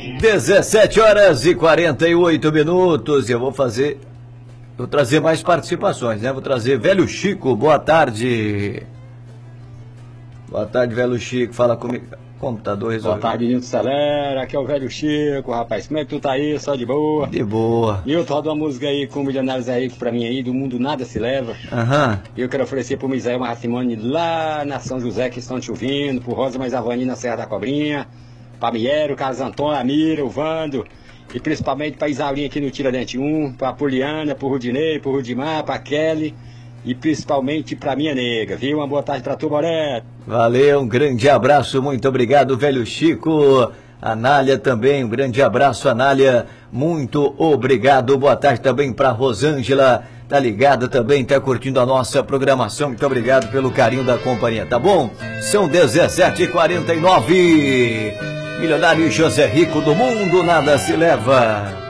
17 horas e 48 minutos. Eu vou trazer mais participações, né? Vou trazer Velho Chico. Boa tarde. Boa tarde, Velho Chico. Fala comigo. Computador resolveu. Boa tarde, Nilton Celera. Aqui é o Velho Chico, rapaz. Como é que tu tá aí? Só de boa? De boa. Nilton, roda uma música aí com Milionários é Rico pra mim aí, do Mundo Nada Se Leva. E eu quero oferecer pro Misael Martimone lá na São José, que estão te ouvindo, pro Rosa Mais Avani na Serra da Cobrinha, pra Miero, Carlos Antônio, Amira, o Vando, e principalmente pra Isalinha aqui no Tiradentes 1, pra Poliana, pro Rudinei, pro Rudimar, pra Kelly, e principalmente pra minha nega, viu? Uma boa tarde pra tu, Boré. Valeu, um grande abraço, muito obrigado, Velho Chico. Anália também, um grande abraço, Anália, muito obrigado. Boa tarde também para Rosângela, tá ligada também, tá curtindo a nossa programação. Muito obrigado pelo carinho da companhia, tá bom? São 17h49. Milionário José Rico, do Mundo Nada Se Leva.